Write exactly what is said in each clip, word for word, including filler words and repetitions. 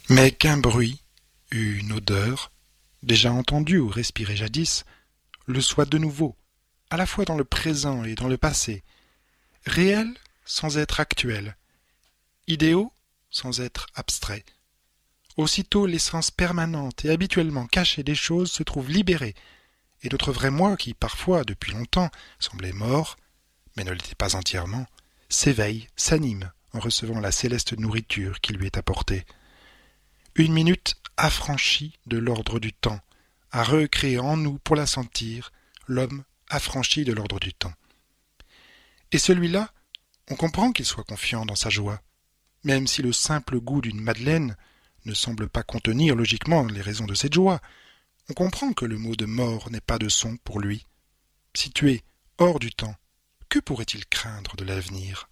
Mais qu'un bruit, une odeur, déjà entendue ou respirée jadis, le soit de nouveau, à la fois dans le présent et dans le passé, réels sans être actuels, idéaux sans être abstraits. Aussitôt l'essence permanente et habituellement cachée des choses se trouve libérée, et notre vrai moi, qui parfois, depuis longtemps, semblait mort, mais ne l'était pas entièrement, s'éveille, s'anime en recevant la céleste nourriture qui lui est apportée. Une minute affranchie de l'ordre du temps, à recréer en nous pour la sentir, l'homme affranchi de l'ordre du temps. Et celui-là, on comprend qu'il soit confiant dans sa joie, même si le simple goût d'une madeleine ne semble pas contenir logiquement les raisons de cette joie. On comprend que le mot de mort n'est pas de son pour lui. Situé hors du temps, que pourrait-il craindre de l'avenir?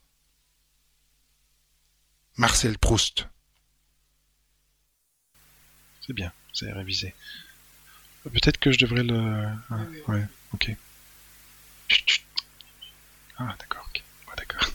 Marcel Proust. C'est bien, vous avez révisé. Peut-être que je devrais le... Ah, ouais, ok. Chut, chut. Ah, d'accord, ok. Ouais, d'accord.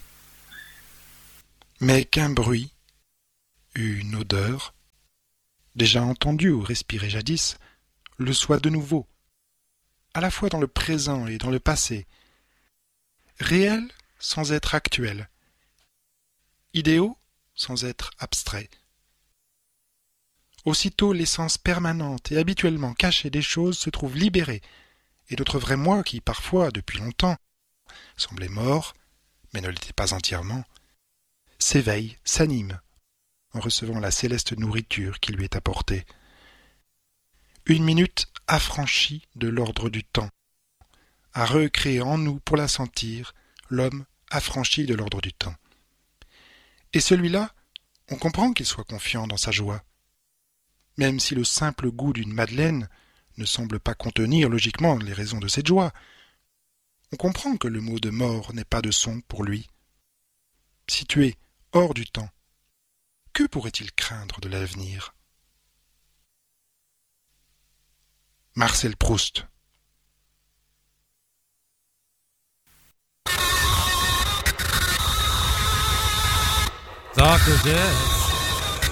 Mais qu'un bruit, une odeur, déjà entendue ou respirée jadis, le soit de nouveau, à la fois dans le présent et dans le passé, réels sans être actuels, idéaux sans être abstraits. Aussitôt l'essence permanente et habituellement cachée des choses se trouve libérée, et notre vrai moi, qui parfois, depuis longtemps, semblait mort, mais ne l'était pas entièrement, s'éveille, s'anime, en recevant la céleste nourriture qui lui est apportée. Une minute affranchie de l'ordre du temps, à recréer en nous pour la sentir, l'homme affranchi de l'ordre du temps. Et celui-là, on comprend qu'il soit confiant dans sa joie, même si le simple goût d'une madeleine ne semble pas contenir logiquement les raisons de cette joie. On comprend que le mot de mort n'est pas de son pour lui. Situé hors du temps, que pourrait-il craindre de l'avenir? Marcel Proust. Doctor Death.